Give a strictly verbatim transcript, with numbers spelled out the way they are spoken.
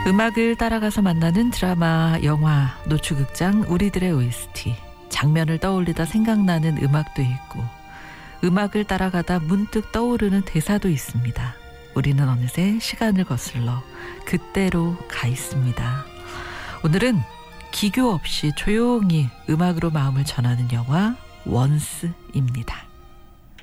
음악을 따라가서 만나는 드라마, 영화, 노추극장, 우리들의 오에스티. 장면을 떠올리다 생각나는 음악도 있고 음악을 따라가다 문득 떠오르는 대사도 있습니다. 우리는 어느새 시간을 거슬러 그때로 가 있습니다. 오늘은 기교 없이 조용히 음악으로 마음을 전하는 영화 원스입니다.